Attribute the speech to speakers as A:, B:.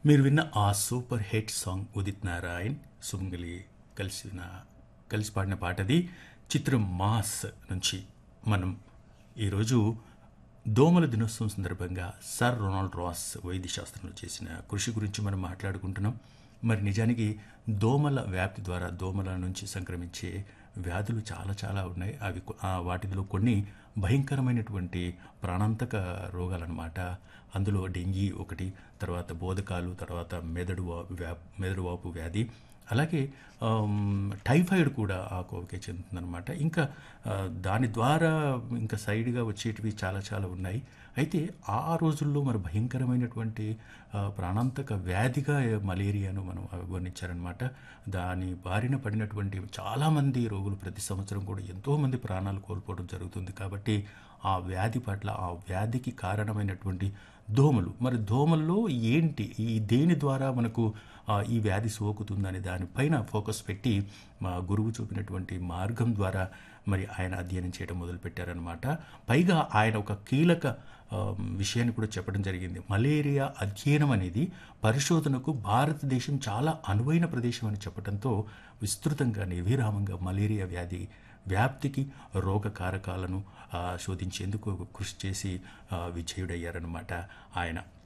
A: మీరు విన్న ఆ super hit song Udit Narayan సుమంగలి కలిసి పాడిన పాటది. చిత్రం మాస్ నుంచి మనం ఈరోజు దోమల దినోత్సవం సందర్భంగా సర్ రొనాల్డ్ రాస్ వైద్య శాస్త్రంలో చేసిన కృషి గురించి మనం మాట్లాడుకుంటున్నాం. మరి నిజానికి దోమల వ్యాప్తి ద్వారా దోమల నుంచి సంక్రమించే వ్యాధులు చాలా చాలా ఉన్నాయి. వాటిలో కొన్ని భయంకరమైనటువంటి ప్రాణాంతక రోగాలన్నమాట. అందులో డెంగీ ఒకటి, తర్వాత బోధకాలు, తర్వాత మెదడు వాపు వ్యాధి, అలాగే టైఫాయిడ్ కూడా ఆ కోవకే చెందుతుందన్నమాట. ఇంకా దాని ద్వారా ఇంకా సైడ్గా వచ్చేటివి చాలా చాలా ఉన్నాయి. అయితే ఆ రోజుల్లో మరి భయంకరమైనటువంటి ప్రాణాంతక వ్యాధిగా మలేరియాను మనం వర్ణించారనమాట. దాని బారిన పడినటువంటి చాలామంది రోగులు ప్రతి సంవత్సరం కూడా ఎంతోమంది ప్రాణాలు కోల్పోవడం జరుగుతుంది. కాబట్టి ఆ వ్యాధి పట్ల, ఆ వ్యాధికి కారణమైనటువంటి దోమలు, మరి దోమల్లో ఏంటి, ఈ దేని ద్వారా మనకు ఈ వ్యాధి సోకుతుందని దానిపైన ఫోకస్ పెట్టి మా గురువు చూపినటువంటి మార్గం ద్వారా మరి ఆయన అధ్యయనం చేయడం మొదలుపెట్టారనమాట. పైగా ఆయన ఒక కీలక విషయాన్ని కూడా చెప్పడం జరిగింది. మలేరియా అధ్యయనం అనేది పరిశోధనకు భారతదేశం చాలా అనువైన ప్రదేశం అని చెప్పడంతో విస్తృతంగా నిర్విరామంగా మలేరియా వ్యాధి వ్యాప్తికి రోగ కారకాలను శోధించేందుకు కృషి చేసి విజయుడయ్యారనమాట ఆయన.